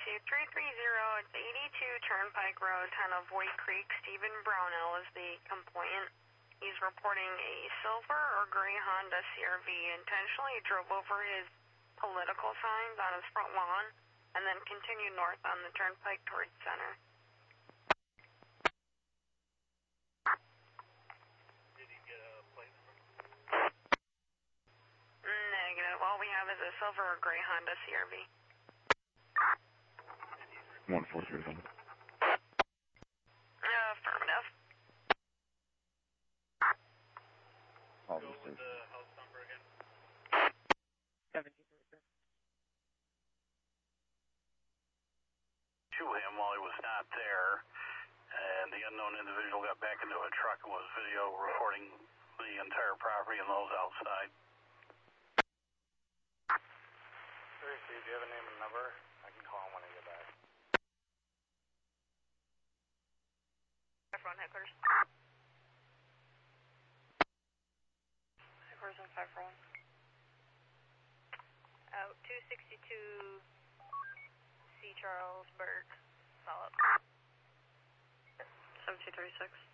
330, it's 82 Turnpike Road, town of White Creek. Stephen Brownell is the complainant. He's reporting a silver or gray Honda CRV. Intentionally drove over his political signs on his front lawn and then continued north on the Turnpike towards center. Did he get a plate number? Negative. All we have is a silver or gray Honda CRV. 1437. Affirmative. Go with the house number again. 1737. To him while he was not there, and the unknown individual got back into a truck and was video recording the entire property and those outside. Hey, Steve, do you have a name and number? I can call him when I get back. 541 headquarters. Headquarters on 541. Out 262 C. Charles Burke. Solid. 7236.